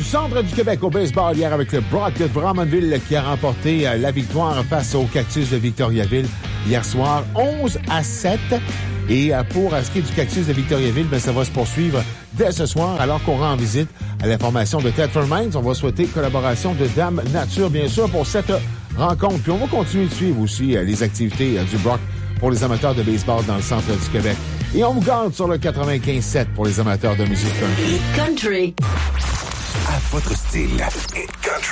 centre du Québec au baseball hier avec le Brock de Drummondville qui a remporté la victoire face au Cactus de Victoriaville hier soir, 11-7. Et pour ce qui est du Cactus de Victoriaville, ça va se poursuivre dès ce soir alors qu'on rend visite à la formation de Thetford Mines. On va souhaiter collaboration de Dame Nature, bien sûr, pour cette rencontre. Puis on va continuer de suivre aussi les activités du Brock pour les amateurs de baseball dans le centre du Québec. Et on vous garde sur le 95.7 pour les amateurs de musique country. Country. À votre style. Country.